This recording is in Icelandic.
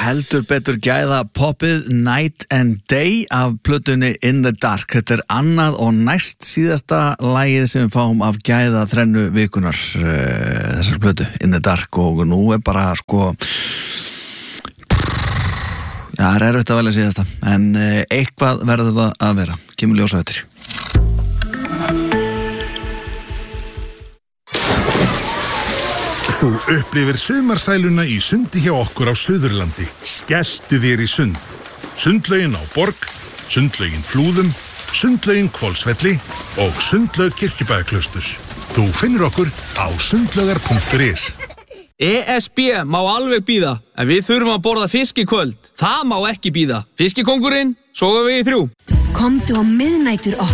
heldur betur gæða poppið Night and Day af plötunni In the Dark. Þetta annað og næst síðasta lagið sem við fáum af gæða þrennu vikunar, þessar plötu In the Dark, og nú bara sko það erfitt að velja síðasta, en eitthvað verður það að vera. Kemur ljós á eftir. Þú upplifir sumarsæluna í sundi hjá okkur á Suðurlandi. Skelltu þér í sund. Sundlaugin á Borg, sundlaugin Flúðum, sundlaugin Hvolsvelli og sundlaug Kirkjubæjarklausturs. Þú finnur okkur á sundlaugar.is. ESB má alveg bíða, en við þurfum að borða fisk í kvöld. Það má ekki bíða. Fiskikóngurinn, sofa við í 3. Komdu á miðnætur